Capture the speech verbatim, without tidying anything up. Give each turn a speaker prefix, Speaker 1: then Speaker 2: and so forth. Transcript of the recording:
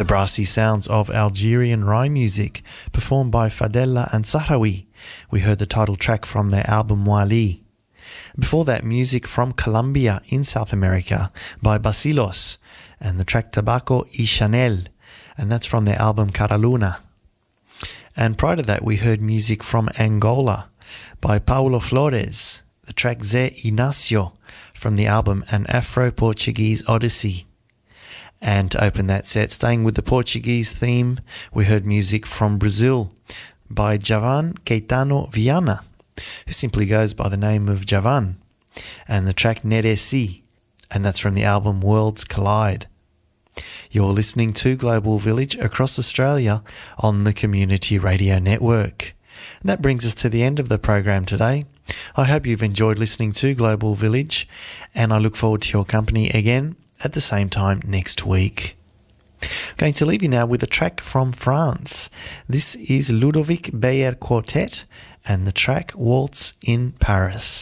Speaker 1: the brassy sounds of Algerian rhyme music performed by Fadela and Sahrawi. We heard the title track from their album Wali. Before that, music from Colombia in South America by Basilos and the track Tabaco y Chanel, and that's from their album Caraluna. And prior to that, we heard music from Angola by Paulo Flores, the track Zé Inácio from the album An Afro-Portuguese Odyssey. And to open that set, staying with the Portuguese theme, we heard music from Brazil by Javan Caetano Viana, who simply goes by the name of Javan, and the track Neresi, and that's from the album Worlds Collide. You're listening to Global Village across Australia on the Community Radio Network. And that brings us to the end of the program today. I hope you've enjoyed listening to Global Village, and I look forward to your company again at the same time next week. I'm going to leave you now with a track from France. This is Ludovic Beyer Quartet and the track Waltz in Paris.